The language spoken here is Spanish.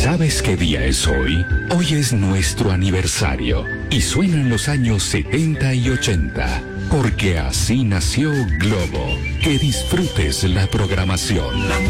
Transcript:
¿Sabes qué día es hoy? Hoy es nuestro aniversario y suenan los años 70 y 80, porque así nació Globo. Que disfrutes la programación.